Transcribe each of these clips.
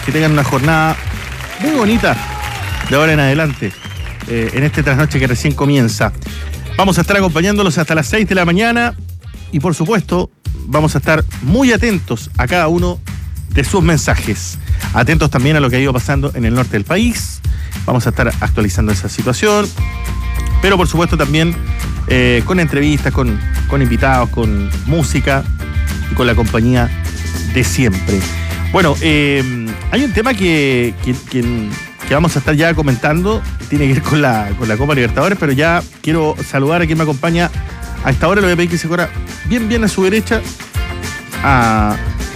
que tengan una jornada muy bonita de ahora en adelante, en este trasnoche que recién comienza. Vamos a estar acompañándolos hasta las 6 de la mañana y por supuesto vamos a estar muy atentos a cada uno de sus mensajes. Atentos también a lo que ha ido pasando en el norte del país. Vamos a estar actualizando esa situación, pero por supuesto también con entrevistas, con invitados, con música y con la compañía de siempre. Bueno, hay un tema que vamos a estar ya comentando, tiene que ver con la Copa Libertadores, pero ya quiero saludar a quien me acompaña a esta hora. Le voy a pedir que se corra bien a su derecha a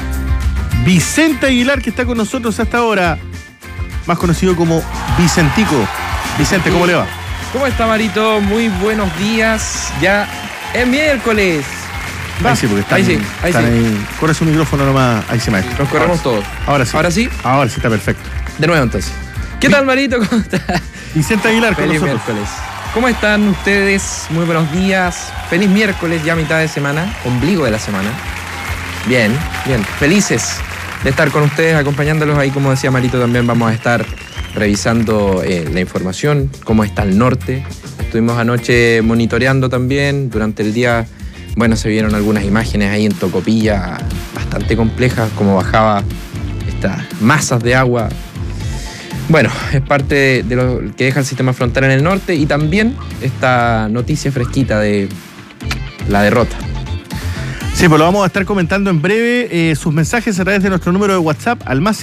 Vicente Aguilar, que está con nosotros hasta ahora, más conocido como Vicentico. Vicente, ¿cómo le va? ¿Cómo está, Marito? Muy buenos días. Ya es miércoles. Va. Ahí sí, porque están ahí. Corre su micrófono nomás. Ahí se me. Nos corremos todos. Ahora sí. ¿Ahora sí? Ahora sí está perfecto. De nuevo entonces. ¿Qué tal, Marito? ¿Cómo está? Vicente Aguilar con Feliz nosotros. Miércoles. ¿Cómo están ustedes? Muy buenos días. Feliz miércoles, ya mitad de semana, ombligo de la semana. Bien. Felices de estar con ustedes, acompañándolos ahí, como decía Marito, también vamos a estar revisando la información, cómo está el norte. Estuvimos anoche monitoreando también, durante el día, bueno, se vieron algunas imágenes ahí en Tocopilla bastante complejas, como bajaba estas masas de agua. Bueno, es parte de lo que deja el sistema frontal en el norte y también esta noticia fresquita de la derrota. Sí, pues lo vamos a estar comentando en breve. Sus mensajes a través de nuestro número de WhatsApp al más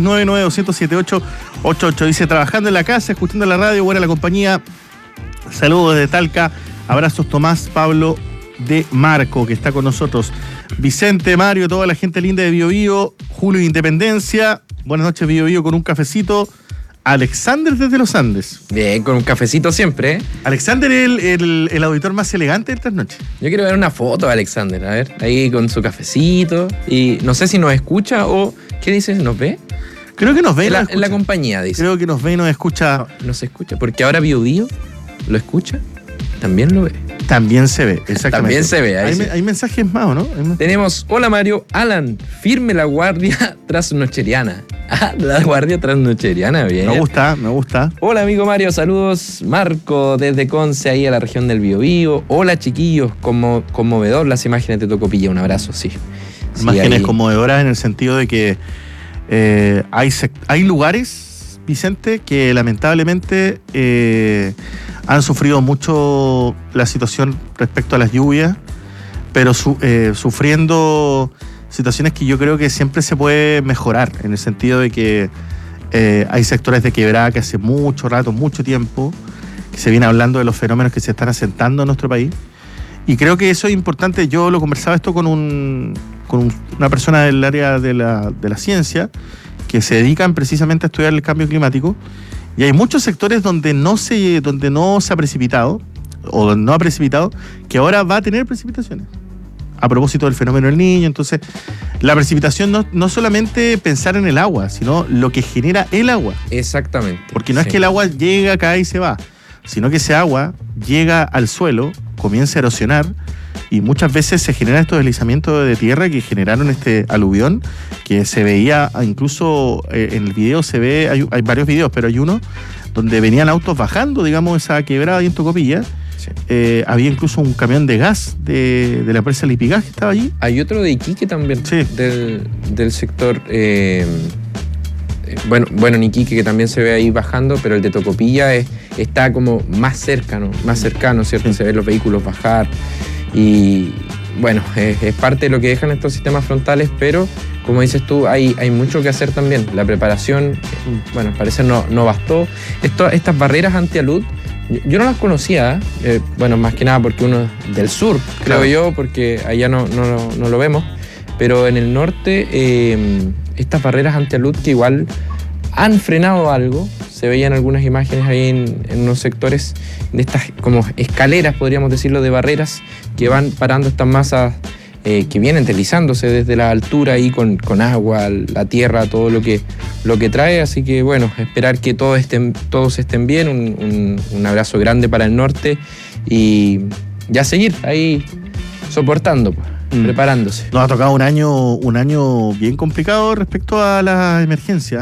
56992078888. Dice, trabajando en la casa, escuchando la radio, buena la compañía. Saludos desde Talca. Abrazos Tomás, Pablo de Marco, que está con nosotros. Vicente, Mario, toda la gente linda de Bio Bio. Julio de Independencia. Buenas noches, Bio Bio, con un cafecito. Alexander desde los Andes. Bien, con un cafecito siempre, ¿eh? Alexander es el auditor más elegante de estas noches. Yo quiero ver una foto de Alexander, a ver, ahí con su cafecito. Y no sé si nos escucha o... ¿Qué dices? ¿Nos ve? Creo que nos ve y nos en la compañía, dice. Creo que nos ve y nos escucha. No se escucha, porque ahora Bio Bio lo escucha, también lo ve. También se ve, exactamente. También se ve, ahí sí. Hay mensajes más, ¿o no? Tenemos, hola Mario, Alan, firme la guardia trasnocheriana. Ah, la guardia trasnocheriana, bien. Me gusta. Hola amigo Mario, saludos. Marco desde Conce, ahí a la región del Biobío. Hola chiquillos, conmovedor las imágenes de Tocopilla, un abrazo, sí. Imágenes conmovedoras en el sentido de que hay lugares, Vicente, que lamentablemente han sufrido mucho la situación respecto a las lluvias, pero sufriendo situaciones que yo creo que siempre se puede mejorar, en el sentido de que hay sectores de quebrada que hace mucho rato, mucho tiempo, que se viene hablando de los fenómenos que se están asentando en nuestro país. Y creo que eso es importante. Yo lo conversaba esto con una persona del área de la ciencia, que se dedican precisamente a estudiar el cambio climático, y hay muchos sectores donde no se ha precipitado, o donde no ha precipitado, que ahora va a tener precipitaciones. A propósito del fenómeno del Niño. Entonces, la precipitación no solamente pensar en el agua, sino lo que genera el agua. Exactamente. Porque no es que el agua llega, cae y se va, sino que ese agua llega al suelo, comienza a erosionar, y muchas veces se generan estos deslizamientos de tierra que generaron este aluvión, que se veía incluso en el video, se ve, hay varios videos, pero hay uno donde venían autos bajando, digamos, esa quebrada ahí en Tocopilla. Sí. Había incluso un camión de gas de la empresa Lipigas que estaba allí. Hay otro de Iquique también, sí, del sector, bueno, en Iquique, que también se ve ahí bajando, pero el de Tocopilla está como más cercano, ¿cierto? Sí. Se ven los vehículos bajar y bueno, es parte de lo que dejan estos sistemas frontales, pero como dices tú, hay mucho que hacer también. La preparación, bueno, al parecer no bastó. Estas barreras antialud, yo no las conocía, bueno, más que nada porque uno es del sur, creo yo, porque allá no lo vemos, pero en el norte estas barreras antialud que igual han frenado algo. Se veían algunas imágenes ahí en unos sectores de estas como escaleras, podríamos decirlo, de barreras que van parando estas masas que vienen deslizándose desde la altura ahí con agua, la tierra, todo lo que trae. Así que bueno, esperar que todos estén bien. Un abrazo grande para el norte y ya seguir ahí soportando, pues, preparándose. Nos ha tocado un año bien complicado respecto a la emergencia.